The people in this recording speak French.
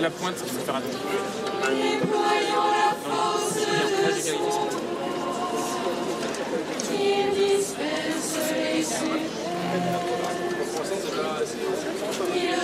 la pointe, il faut faire attention. Non, non, il y a un vrai d'égalité.